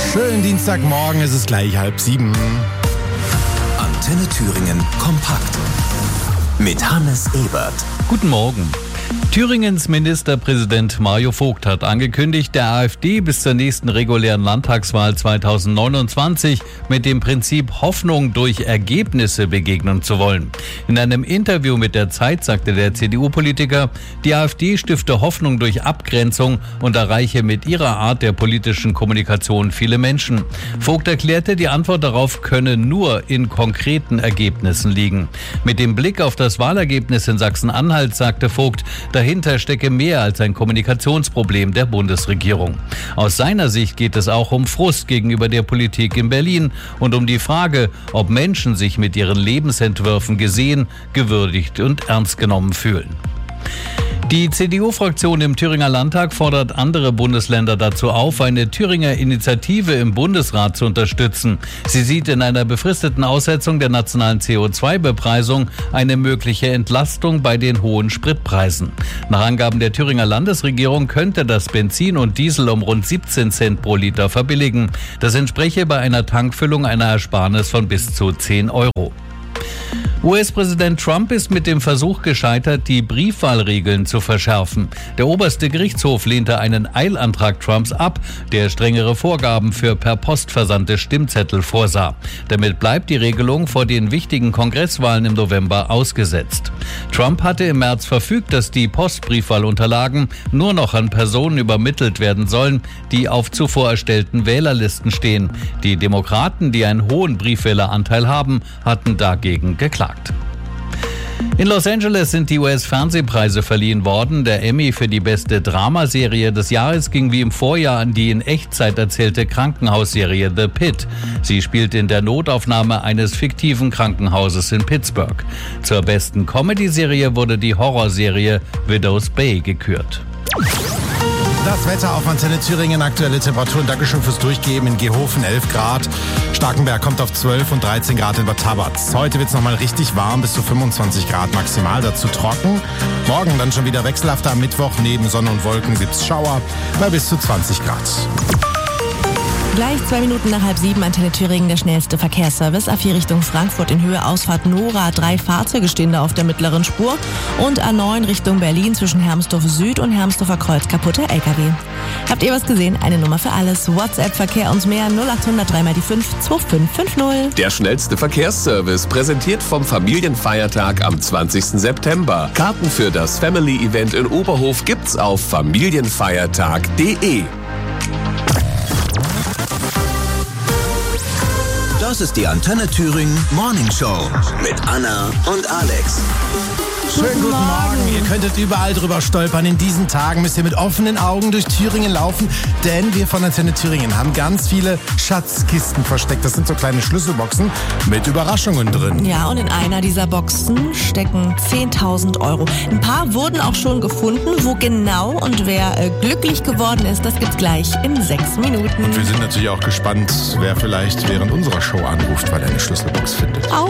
Schönen Dienstagmorgen, es ist gleich 6:30. Antenne Thüringen kompakt mit Hannes Ebert. Guten Morgen. Thüringens Ministerpräsident Mario Vogt hat angekündigt, der AfD bis zur nächsten regulären Landtagswahl 2029 mit dem Prinzip Hoffnung durch Ergebnisse begegnen zu wollen. In einem Interview mit der Zeit sagte der CDU-Politiker, die AfD stifte Hoffnung durch Abgrenzung und erreiche mit ihrer Art der politischen Kommunikation viele Menschen. Vogt erklärte, die Antwort darauf könne nur in konkreten Ergebnissen liegen. Mit dem Blick auf das Wahlergebnis in Sachsen-Anhalt sagte Vogt, dahinter stecke mehr als ein Kommunikationsproblem der Bundesregierung. Aus seiner Sicht geht es auch um Frust gegenüber der Politik in Berlin und um die Frage, ob Menschen sich mit ihren Lebensentwürfen gesehen, gewürdigt und ernst genommen fühlen. Die CDU-Fraktion im Thüringer Landtag fordert andere Bundesländer dazu auf, eine Thüringer Initiative im Bundesrat zu unterstützen. Sie sieht in einer befristeten Aussetzung der nationalen CO2-Bepreisung eine mögliche Entlastung bei den hohen Spritpreisen. Nach Angaben der Thüringer Landesregierung könnte das Benzin und Diesel um rund 17 Cent pro Liter verbilligen. Das entspräche bei einer Tankfüllung einer Ersparnis von bis zu 10 Euro. US-Präsident Trump ist mit dem Versuch gescheitert, die Briefwahlregeln zu verschärfen. Der oberste Gerichtshof lehnte einen Eilantrag Trumps ab, der strengere Vorgaben für per Post versandte Stimmzettel vorsah. Damit bleibt die Regelung vor den wichtigen Kongresswahlen im November ausgesetzt. Trump hatte im März verfügt, dass die Postbriefwahlunterlagen nur noch an Personen übermittelt werden sollen, die auf zuvor erstellten Wählerlisten stehen. Die Demokraten, die einen hohen Briefwähleranteil haben, hatten dagegen geklagt. In Los Angeles sind die US-Fernsehpreise verliehen worden. Der Emmy für die beste Dramaserie des Jahres ging wie im Vorjahr an die in Echtzeit erzählte Krankenhausserie The Pit. Sie spielt in der Notaufnahme eines fiktiven Krankenhauses in Pittsburgh. Zur besten Comedy-Serie wurde die Horrorserie Widow's Bay gekürt. Das Wetter auf Antenne Thüringen, aktuelle Temperaturen, Dankeschön fürs Durchgeben. In Gehofen 11 Grad, Starkenberg kommt auf 12 und 13 Grad in Bad Tabatz. Heute wird es nochmal richtig warm, bis zu 25 Grad maximal, dazu trocken. Morgen dann schon wieder wechselhafter, am Mittwoch neben Sonne und Wolken gibt's Schauer bei bis zu 20 Grad. Gleich 2 Minuten nach 6:30, Antenne Thüringen, der schnellste Verkehrsservice. A4 Richtung Frankfurt in Höhe Ausfahrt Nora. 3 Fahrzeuge stehen da auf der mittleren Spur. Und A9 Richtung Berlin zwischen Hermsdorf Süd und Hermsdorfer Kreuz kaputter LKW. Habt ihr was gesehen? Eine Nummer für alles. WhatsApp-Verkehr uns mehr 0800 3x5 2550. Der schnellste Verkehrsservice, präsentiert vom Familienfeiertag am 20. September. Karten für das Family-Event in Oberhof gibt's auf familienfeiertag.de. Das ist die Antenne Thüringen Morning Show mit Anna und Alex. Schönen guten Morgen. Ihr könntet überall drüber stolpern. In diesen Tagen müsst ihr mit offenen Augen durch Thüringen laufen, denn wir von Antenne Thüringen haben ganz viele Schatzkisten versteckt. Das sind so kleine Schlüsselboxen mit Überraschungen drin. Ja, und in einer dieser Boxen stecken 10.000 Euro. Ein paar wurden auch schon gefunden. Wo genau und wer glücklich geworden ist, das gibt's gleich in 6 Minuten. Und wir sind natürlich auch gespannt, wer vielleicht während unserer Show anruft, weil er eine Schlüsselbox findet.